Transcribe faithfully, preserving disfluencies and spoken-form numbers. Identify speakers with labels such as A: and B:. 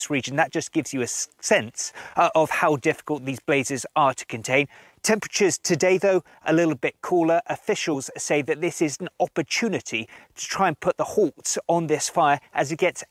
A: region. That just gives you a sense uh, of how difficult these blazes are to contain. Temperatures today, though, a little bit cooler. Officials say that this is an opportunity to try and put the halt on this fire as it gets